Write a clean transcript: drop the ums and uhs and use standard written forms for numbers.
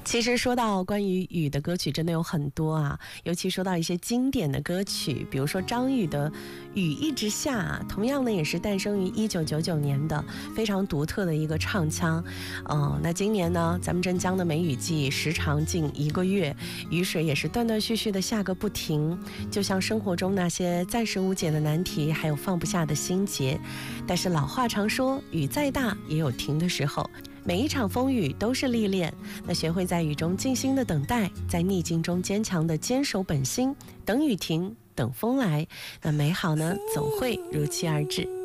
其实说到关于雨的歌曲真的有很多啊，尤其说到一些经典的歌曲，比如说张宇的《雨一直下》，同样呢也是诞生于1999年的，非常独特的一个唱腔。那今年呢，咱们镇江的梅雨季时长近1个月，雨水也是断断续续的下个不停，就像生活中那些暂时无解的难题，还有放不下的心结。但是老话常说，雨再大也有停的时候。每一场风雨都是历练，那学会在雨中静心的等待，在逆境中坚强的坚守本心，等雨停，等风来，那美好呢总会如期而至。